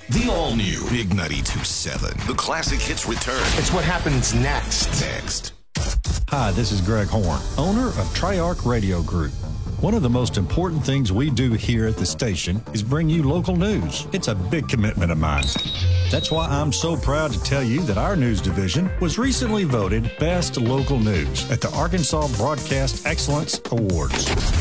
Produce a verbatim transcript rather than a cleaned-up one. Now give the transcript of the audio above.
The all-new Big ninety-two point seven. The classic hits return. It's what happens next. Next. Hi, this is Greg Horn, owner of Triarch Radio Group. One of the most important things we do here at the station is bring you local news. It's a big commitment of mine. That's why I'm so proud to tell you that our news division was recently voted Best Local News at the Arkansas Broadcast Excellence Awards.